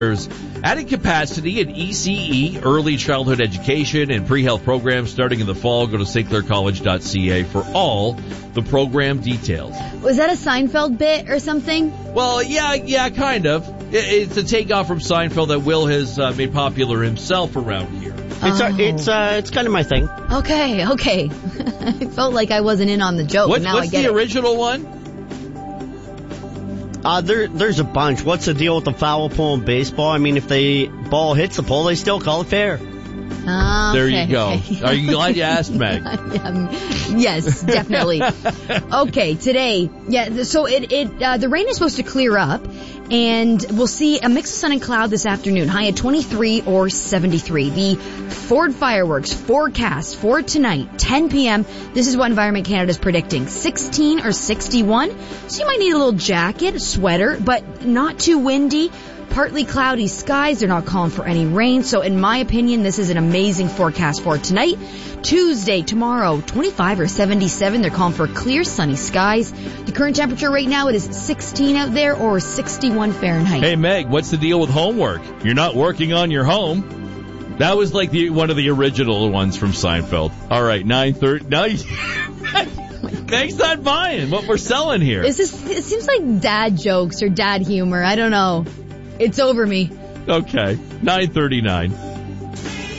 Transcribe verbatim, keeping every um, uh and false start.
Adding capacity in E C E, early childhood education, and pre-health programs starting in the fall. Go to s t clair college dot c a for all the program details. Was that a Seinfeld bit or something? Well, yeah, yeah, kind of. It's a takeoff from Seinfeld that Will has uh, made popular himself around here. It's oh. uh, it's uh, it's kind of my thing. Okay, okay. I felt like I wasn't in on the joke. What, now what's I get the it. original one? Uh, there, there's a bunch. What's the deal with the foul pole in baseball? I mean, if the ball hits the pole, they still call it fair. Okay. There you go. Are you glad you asked, Meg? um, yes, definitely. Okay, today, yeah. So it, it, uh, the rain is supposed to clear up, and we'll see a mix of sun and cloud this afternoon. High at twenty-three or seventy-three. The Ford fireworks forecast for tonight, ten p.m. This is what Environment Canada is predicting: sixteen or sixty-one. So you might need a little jacket, a sweater, but not too windy. Partly cloudy skies. They're not calling for any rain. So in my opinion, this is an amazing forecast for tonight. Tuesday, tomorrow, twenty-five or seventy-seven. They're calling for clear, sunny skies. The current temperature right now, it is sixteen out there or sixty-one Fahrenheit. Hey, Meg, what's the deal with homework? You're not working on your home. That was like the one of the original ones from Seinfeld. All right, nine thirty. Now you... Meg's not buying what we're selling here. Is this, it seems like dad jokes or dad humor. I don't know. It's over me. Okay, nine thirty-nine.